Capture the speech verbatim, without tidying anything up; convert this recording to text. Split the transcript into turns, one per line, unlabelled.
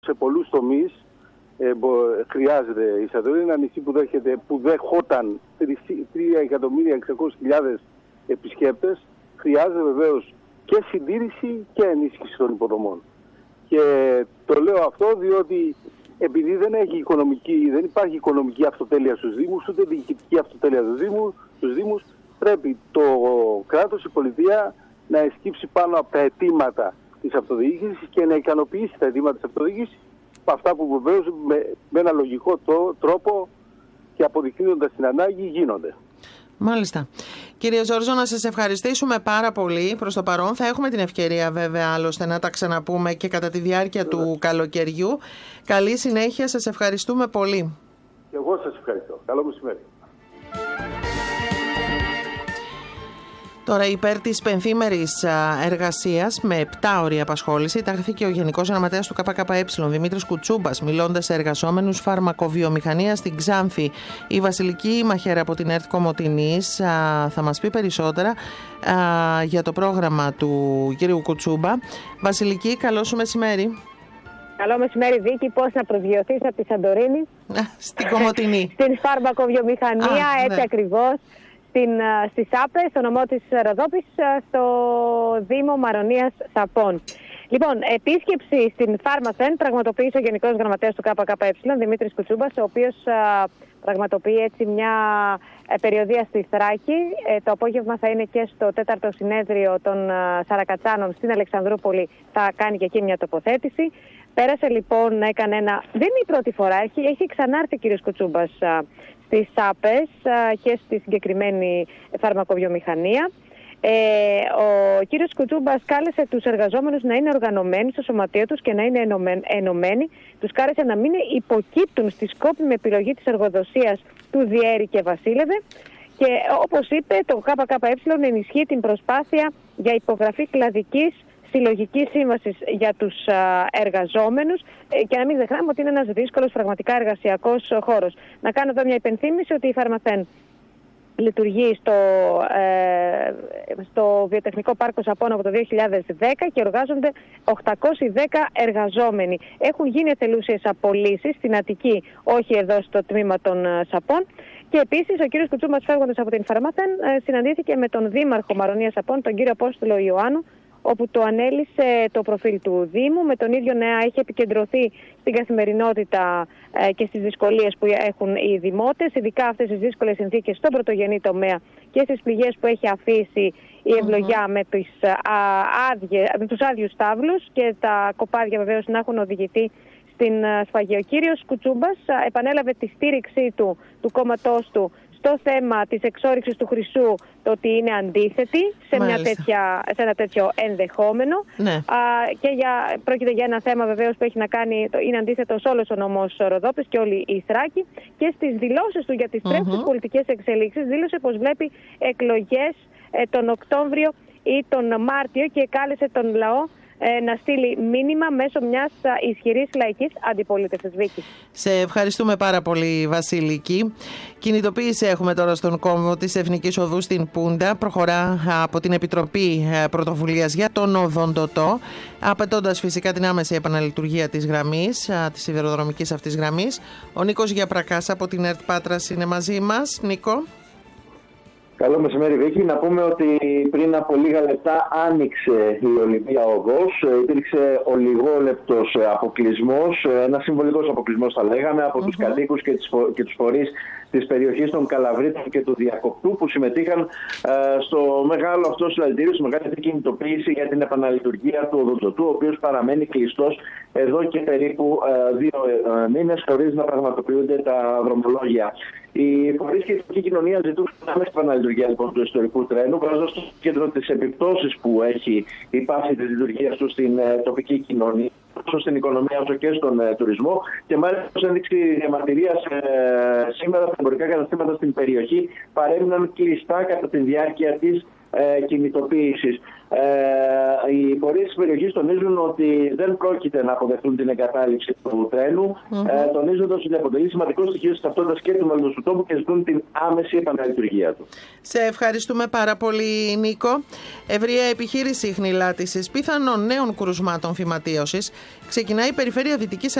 σε πολλούς τομείς ε, χρειάζεται η Σαντορίνη, ένα νησί που, δέχεται, που δέχονταν τρία εκατομμύρια εξακόσιες χιλιάδες επισκέπτες. Χρειάζεται βεβαίως και συντήρηση και ενίσχυση των υποδομών. Και το λέω αυτό διότι επειδή δεν, έχει οικονομική, δεν υπάρχει οικονομική αυτοτέλεια στους Δήμους, ούτε διοικητική αυτοτέλεια στους Δήμους, στους Δήμους, πρέπει το κράτος, η πολιτεία, να εσκύψει πάνω από τα αιτήματα της αυτοδιοίκησης και να ικανοποιήσει τα αιτήματα της αυτοδιοίκησης, από αυτά που βεβαίως με, με ένα λογικό τρόπο και αποδεικνύοντας την ανάγκη γίνονται.
Μάλιστα. Κύριε Ζόρζο, να σας ευχαριστήσουμε πάρα πολύ. Προς το παρόν θα έχουμε την ευκαιρία βέβαια άλλωστε να τα ξαναπούμε και κατά τη διάρκεια βέβαια. του καλοκαιριού. Καλή συνέχεια, σας ευχαριστούμε πολύ.
Και εγώ σας ευχαριστώ. Καλό μεσημέρι.
Τώρα, υπέρ της πενθήμερης εργασίας με επτά ώρια απασχόληση, τάχθηκε ο Γενικός Γραμματέας του ΚΚΕ, Δημήτρης Κουτσούμπας, μιλώντας σε εργαζόμενους φαρμακοβιομηχανίας στην Ξάνθη. Η Βασιλική Μαχαίρα από την ΕΡΤ Κομοτηνής θα μας πει περισσότερα για το πρόγραμμα του κ. Κουτσούμπα. Βασιλική, καλό σου μεσημέρι.
Καλό μεσημέρι, Βίκη. Πώς να προσγειωθείς από τη Σαντορίνη
στην Κομοτηνή.
Στην φαρμακοβιομηχανία, Α, έτσι ναι. ακριβώς. Στην, στη ΣΑΠΕ, στο νομό της Ροδόπης, στο Δήμο Μαρονίας Σαπών. Λοιπόν, επίσκεψη στην Φάρμαθεν πραγματοποίησε ο Γενικός Γραμματέας του ΚΚΕ, Δημήτρης Κουτσούμπας, ο οποίος α, πραγματοποιεί έτσι μια ε, περιοδεία στη Θράκη. Ε, το απόγευμα θα είναι και στο τέταρτο συνέδριο των α, Σαρακατσάνων στην Αλεξανδρούπολη, θα κάνει και εκεί μια τοποθέτηση. Πέρασε λοιπόν, έκανε ένα... Δεν είναι η πρώτη φορά, έχει, έχει ξανάρθει ο κ. Κουτσούμπας α, στις ΣΑΠΕΣ και στη συγκεκριμένη φαρμακοβιομηχανία. Ε, ο κύριος Κουτσούμπας κάλεσε τους εργαζόμενους να είναι οργανωμένοι στο σωματείο τους και να είναι ενωμένοι. Τους κάλεσε να μην υποκύπτουν στη σκόπιμη επιλογή της εργοδοσίας του Διέρη και Βασίλευε. Και όπως είπε, το ΚΚΕ ενισχύει την προσπάθεια για υπογραφή κλαδικής συλλογική σύμβαση για τους εργαζόμενους και να μην ξεχνάμε ότι είναι ένας δύσκολος πραγματικά εργασιακός χώρος. Να κάνω εδώ μια υπενθύμηση ότι η Φαρμαθεν λειτουργεί στο, ε, στο Βιοτεχνικό Πάρκο Σαπών από το δύο χιλιάδες δέκα και εργάζονται οκτακόσιοι δέκα εργαζόμενοι. Έχουν γίνει εθελούσιες απολύσεις στην Αττική, όχι εδώ στο τμήμα των Σαπών. Και επίσης ο κύριος Κουτσούμπας, φεύγοντας από την Φαρμαθεν, συναντήθηκε με τον Δήμαρχο Μαρονίας Σαπών, τον κύριο Απόστολο Ιωάννου, όπου το ανέλησε το προφίλ του Δήμου. Με τον ίδιο νέα έχει επικεντρωθεί στην καθημερινότητα ε, και στις δυσκολίες που έχουν οι δημότες, ειδικά αυτές τις δύσκολες συνθήκες στον πρωτογενή τομέα και στις πληγές που έχει αφήσει η ευλογιά mm-hmm. με, τις, α, άδειε, με τους άδειους τάβλους και τα κοπάδια βεβαίως να έχουν οδηγηθεί στην σφαγή. Ο κύριος Κουτσούμπας επανέλαβε τη στήριξή του, του κόμματός του, στο θέμα της εξόρυξης του χρυσού, το ότι είναι αντίθετη σε, μια τέτοια, σε ένα τέτοιο ενδεχόμενο.
Ναι.
Α, και για, πρόκειται για ένα θέμα βεβαίως που έχει να κάνει, είναι αντίθετος όλος ο νομός Ροδόπης και όλη η Θράκη. Και στις δηλώσεις του για τις τρέχουσες mm-hmm. πολιτικές εξελίξεις δήλωσε πως βλέπει εκλογές ε, τον Οκτώβριο ή τον Μάρτιο και κάλεσε τον λαό να στείλει μήνυμα μέσω μιας ισχυρής λαϊκής αντιπολίτευσης. Βίκη.
Σε ευχαριστούμε πάρα πολύ, Βασιλική. Κινητοποίηση έχουμε τώρα στον κόμβο της Εθνικής Οδού στην Πούντα. Προχωρά από την Επιτροπή Πρωτοβουλίας για τον Οδοντοτό, απαιτώντας φυσικά την άμεση επαναλειτουργία της γραμμής, της σιδηροδρομικής αυτής γραμμής. Ο Νίκος Γιαπρακάς από την ΕΡΤ Πάτρας είναι μαζί μας. Νίκο.
Καλό μεσημέρι, Βίκη. Να πούμε ότι πριν από λίγα λεπτά άνοιξε η Ολυμπία Οδός. Υπήρξε ολιγόλεπτος αποκλεισμός, ένα συμβολικός αποκλεισμός θα λέγαμε, από mm-hmm. τους κατοίκους και, και τους φορείς της περιοχής των Καλαβρίτων και του Διακοπτού που συμμετείχαν ε, στο μεγάλο αυτό συλλαλητήριο, στη μεγάλη αυτή κινητοποίηση για την επαναλειτουργία του οδοντοτού, ο οποίος παραμένει κλειστός εδώ και περίπου ε, δύο ε, μήνες χωρίς να πραγματοποιούνται τα δρομολόγια. Οι φορείς και η τοπική κοινωνία ζητούν άμεση επαναλειτουργία λοιπόν του ιστορικού τρένου, βάζοντας στο κέντρο τις επιπτώσεις που έχει η πάυση της λειτουργίας του στην ε, τοπική κοινωνία, όσο στην οικονομία όσο και στον ε, τουρισμό. Και μάλιστα ως ένδειξη διαμαρτυρίας ε, σήμερα τα εμπορικά καταστήματα στην περιοχή παρέμειναν κλειστά κατά τη διάρκεια της ε, κινητοποίησης. Ε, οι φορείς της περιοχής τονίζουν ότι δεν πρόκειται να αποδεχτούν την εγκατάλειψη του τρένου, mm-hmm. ε, τονίζοντας ότι αποτελεί σημαντικό στοιχείο της ταυτότητας και του μέλλοντος του τόπου και ζητούν την άμεση επαναλειτουργία του.
Σε ευχαριστούμε πάρα πολύ, Νίκο. Ευρεία επιχείρηση χνηλάτισης πιθανών νέων κρουσμάτων φυματίωσης ξεκινάει η περιφέρεια Δυτικής